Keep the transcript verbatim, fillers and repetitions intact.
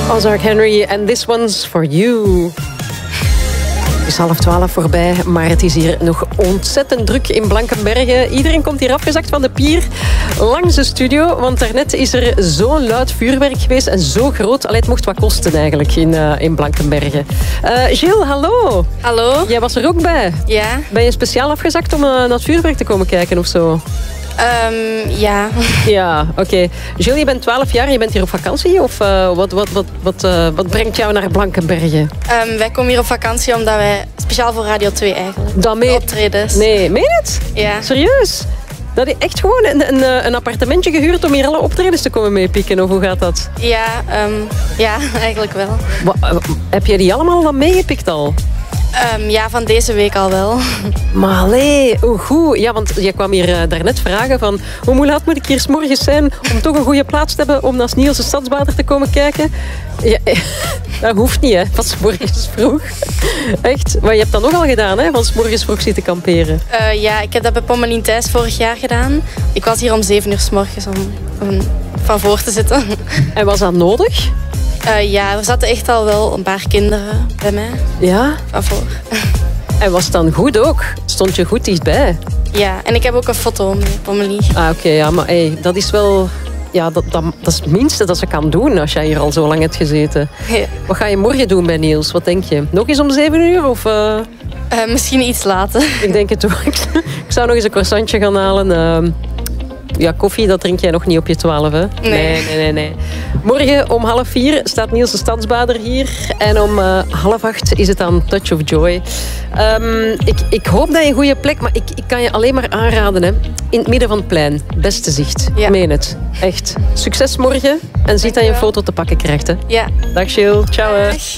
Ozark Henry and this one's for you. Het is half twaalf voorbij, maar het is hier nog ontzettend druk in Blankenberge. Iedereen komt hier afgezakt van de pier langs de studio, want daarnet is er zo'n luid vuurwerk geweest en zo groot. Allee, het mocht wat kosten eigenlijk in, uh, in Blankenberge. Uh, Gilles, hallo. Hallo. Jij was er ook bij. Ja. Ben je speciaal afgezakt om uh, naar het vuurwerk te komen kijken of zo? Um, ja. Ja, oké. Okay. Gilles, je bent twaalf jaar, je bent hier op vakantie? Of uh, wat, wat, wat, wat, uh, wat brengt jou naar Blankenberge? Um, wij komen hier op vakantie omdat wij, speciaal voor Radio twee eigenlijk, dat mee... optredens. Nee, meen je het? Ja. Serieus? Dat je echt gewoon een, een, een appartementje gehuurd om hier alle optredens te komen meepikken? Of hoe gaat dat? Ja, um, ja eigenlijk wel. Wat, heb jij die allemaal dan meegepikt al? Um, ja, van deze week al wel. Maar allee, hoe goed. Ja, want jij kwam hier uh, daarnet vragen van hoe laat moet ik hier 's morgens zijn om toch een goede plaats te hebben om naar Niels de Stadsbader te komen kijken? Ja, dat hoeft niet, hè, van 's morgens vroeg. Echt. Maar je hebt dat nogal gedaan, hè, van 's morgens vroeg zitten kamperen. Uh, ja, ik heb dat bij Pommelien Thijs vorig jaar gedaan. Ik was hier om zeven uur 's morgens om, om van voor te zitten. En was dat nodig? Uh, ja, er zaten echt al wel een paar kinderen bij mij. Ja? Van voor. En was het dan goed ook? Stond je goed dichtbij? Ja, en ik heb ook een foto met Pommelie. Ah, oké, okay, ja, maar hey, dat is wel... Ja, dat, dat, dat is het minste dat ze kan doen als jij hier al zo lang hebt gezeten. Ja. Wat ga je morgen doen bij Niels? Wat denk je? Nog eens om zeven uur? Of, uh... Uh, misschien iets later. Ik denk het ook. Ik zou nog eens een croissantje gaan halen. Uh... Ja, koffie, dat drink jij nog niet op je twaalf, hè? Nee. Nee, nee, nee, nee. Morgen om half vier staat Niels de Stadsbader hier. En om uh, half acht is het aan Touch of Joy. Um, ik, ik hoop dat je een goede plek... Maar ik, ik kan je alleen maar aanraden, hè. In het midden van het plein. Beste zicht. Ja. Meen het. Echt. Succes morgen. En ziet dat je een foto te pakken krijgt, hè. Ja. Dag, Gilles. Ciao, hè. Dag.